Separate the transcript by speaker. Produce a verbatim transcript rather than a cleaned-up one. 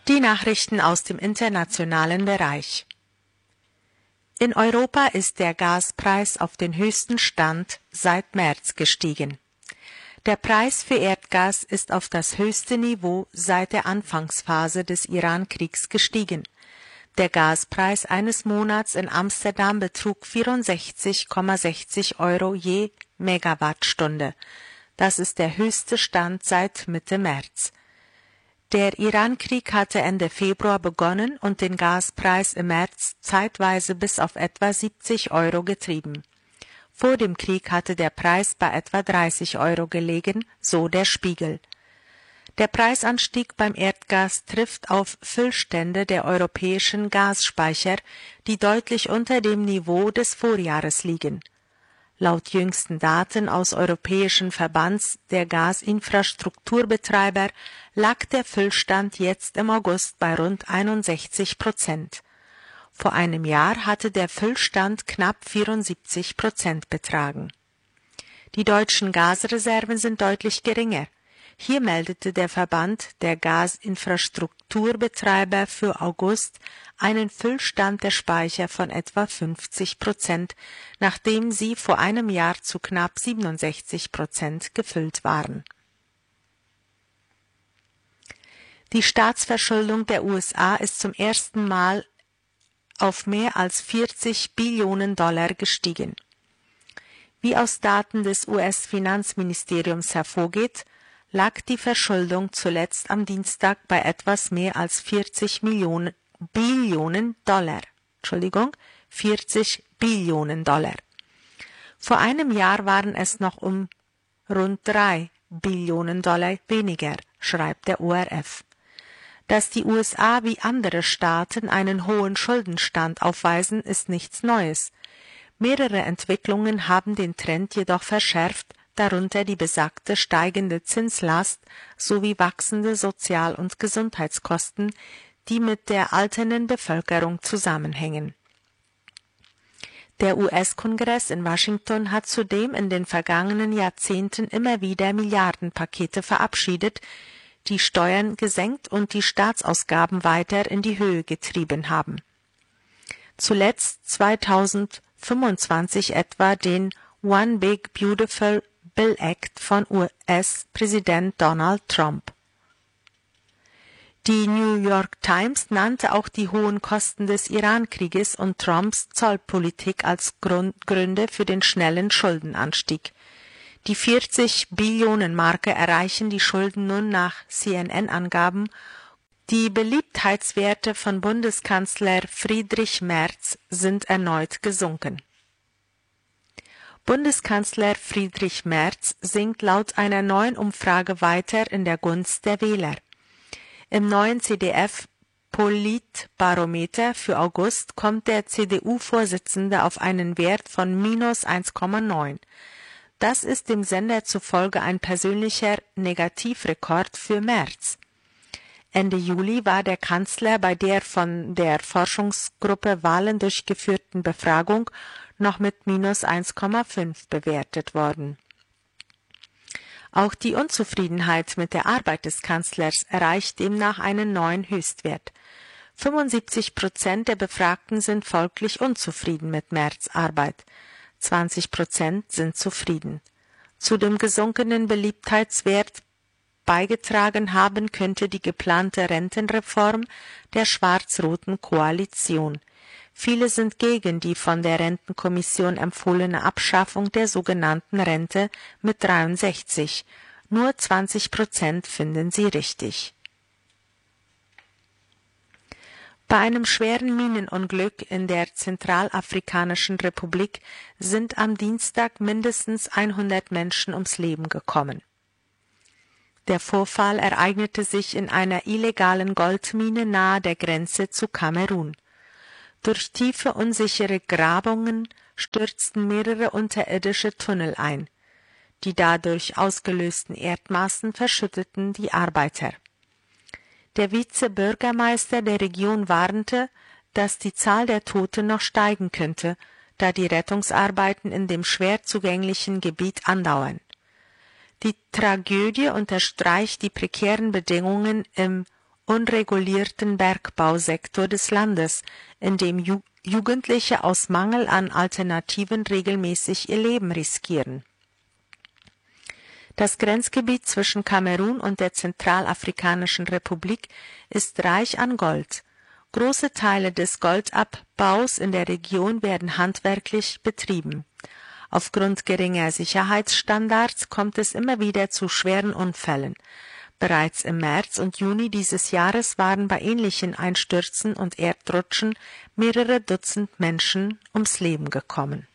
Speaker 1: Die Nachrichten aus dem internationalen Bereich. In Europa ist der Gaspreis auf den höchsten Stand seit März gestiegen. Der Preis für Erdgas ist auf das höchste Niveau seit der Anfangsphase des Iran-Kriegs gestiegen. Der Gaspreis eines Monats in Amsterdam betrug vierundsechzig Komma sechzig Euro je Megawattstunde. Das ist der höchste Stand seit Mitte März. Der Iran-Krieg hatte Ende Februar begonnen und den Gaspreis im März zeitweise bis auf etwa siebzig Euro getrieben. Vor dem Krieg hatte der Preis bei etwa dreißig Euro gelegen, so der Spiegel. Der Preisanstieg beim Erdgas trifft auf Füllstände der europäischen Gasspeicher, die deutlich unter dem Niveau des Vorjahres liegen. Laut jüngsten Daten aus europäischen Verbands der Gasinfrastrukturbetreiber lag der Füllstand jetzt im August bei rund einundsechzig Prozent. Vor einem Jahr hatte der Füllstand knapp vierundsiebzig Prozent betragen. Die deutschen Gasreserven sind deutlich geringer. Hier meldete der Verband der Gasinfrastrukturbetreiber für August einen Füllstand der Speicher von etwa fünfzig Prozent, nachdem sie vor einem Jahr zu knapp siebenundsechzig Prozent gefüllt waren. Die Staatsverschuldung der U S A ist zum ersten Mal auf mehr als vierzig Billionen Dollar gestiegen. Wie aus Daten des U S-Finanzministeriums hervorgeht, lag die Verschuldung zuletzt am Dienstag bei etwas mehr als vierzig Millionen Billionen Dollar. Entschuldigung, vierzig Billionen Dollar. Vor einem Jahr waren es noch um rund drei Billionen Dollar weniger, schreibt der O R F. Dass die U S A wie andere Staaten einen hohen Schuldenstand aufweisen, ist nichts Neues. Mehrere Entwicklungen haben den Trend jedoch verschärft, darunter die besagte steigende Zinslast sowie wachsende Sozial- und Gesundheitskosten, die mit der alternden Bevölkerung zusammenhängen. Der U S-Kongress in Washington hat zudem in den vergangenen Jahrzehnten immer wieder Milliardenpakete verabschiedet, die Steuern gesenkt und die Staatsausgaben weiter in die Höhe getrieben haben. Zuletzt zweitausendfünfundzwanzig etwa den One Big Beautiful Bill Act von U S-Präsident Donald Trump. Die New York Times nannte auch die hohen Kosten des Iran-Krieges und Trumps Zollpolitik als Grund, Gründe für den schnellen Schuldenanstieg. Die vierzig Billionen Marke erreichen die Schulden nun nach C N N-Angaben. Die Beliebtheitswerte von Bundeskanzler Friedrich Merz sind erneut gesunken. Bundeskanzler Friedrich Merz sinkt laut einer neuen Umfrage weiter in der Gunst der Wähler. Im neuen C D F-Politbarometer für August kommt der C D U-Vorsitzende auf einen Wert von minus eins Komma neun. Das ist dem Sender zufolge ein persönlicher Negativrekord für Merz. Ende Juli war der Kanzler bei der von der Forschungsgruppe Wahlen durchgeführten Befragung noch mit minus eins Komma fünf bewertet worden. Auch die Unzufriedenheit mit der Arbeit des Kanzlers erreicht demnach einen neuen Höchstwert. fünfundsiebzig Prozent der Befragten sind folglich unzufrieden mit Merz' Arbeit. zwanzig Prozent sind zufrieden. Zu dem gesunkenen Beliebtheitswert beigetragen haben könnte die geplante Rentenreform der schwarz-roten Koalition. Viele sind gegen die von der Rentenkommission empfohlene Abschaffung der sogenannten Rente mit dreiundsechzig. Nur zwanzig Prozent finden sie richtig. Bei einem schweren Minenunglück in der Zentralafrikanischen Republik sind am Dienstag mindestens hundert Menschen ums Leben gekommen. Der Vorfall ereignete sich in einer illegalen Goldmine nahe der Grenze zu Kamerun. Durch tiefe, unsichere Grabungen stürzten mehrere unterirdische Tunnel ein. Die dadurch ausgelösten Erdmassen verschütteten die Arbeiter. Der Vizebürgermeister der Region warnte, dass die Zahl der Toten noch steigen könnte, da die Rettungsarbeiten in dem schwer zugänglichen Gebiet andauern. Die Tragödie unterstreicht die prekären Bedingungen im unregulierten Bergbausektor des Landes, in dem Ju- Jugendliche aus Mangel an Alternativen regelmäßig ihr Leben riskieren. Das Grenzgebiet zwischen Kamerun und der Zentralafrikanischen Republik ist reich an Gold. Große Teile des Goldabbaus in der Region werden handwerklich betrieben. Aufgrund geringer Sicherheitsstandards kommt es immer wieder zu schweren Unfällen. Bereits im März und Juni dieses Jahres waren bei ähnlichen Einstürzen und Erdrutschen mehrere Dutzend Menschen ums Leben gekommen.